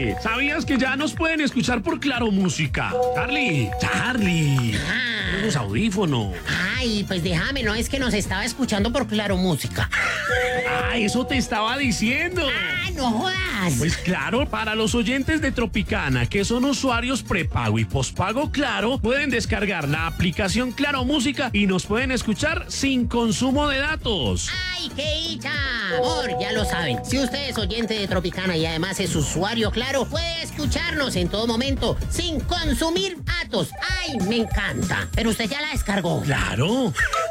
Oye, ¿sabías que ya nos pueden escuchar por Claro Música? Charlie, los audífonos. Ay, pues déjame, no es que nos estaba escuchando por Claro Música. Eso te estaba diciendo. No jodas. Pues claro, para los oyentes de Tropicana, que son usuarios prepago y pospago Claro, pueden descargar la aplicación Claro Música y nos pueden escuchar sin consumo de datos. ¡Ay, qué dicha! Amor, ya lo saben. Si usted es oyente de Tropicana y además es usuario Claro, puede escucharnos en todo momento sin consumir datos. ¡Ay, me encanta! Pero usted ya la descargó. Claro.